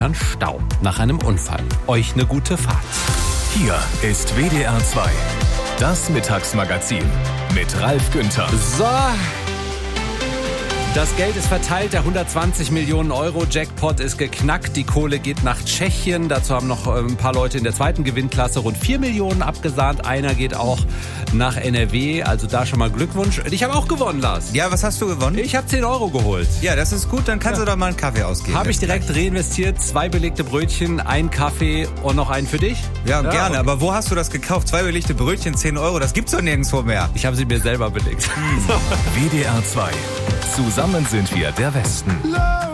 An Stau nach einem Unfall. Euch eine gute Fahrt. Hier ist WDR 2, das Mittagsmagazin mit Ralf Günther. So, das Geld ist verteilt, der 120 Millionen Euro Jackpot ist geknackt, die Kohle geht nach Tschechien, dazu haben noch ein paar Leute in der zweiten Gewinnklasse rund 4 Millionen abgesahnt, einer geht auch nach NRW, also da schon mal Glückwunsch. Ich habe auch gewonnen, Lars. Ja, was hast du gewonnen? Ich habe 10 Euro geholt. Ja, das ist gut, dann kannst du doch mal einen Kaffee ausgeben. Habe ich direkt reinvestiert, 2 belegte Brötchen, ein Kaffee und noch einen für dich? Ja, gerne, okay. Aber wo hast du das gekauft? 2 belegte Brötchen, 10 Euro, das gibt's doch nirgendwo mehr. Ich habe sie mir selber belegt. WDR 2, zusammen sind wir der Westen.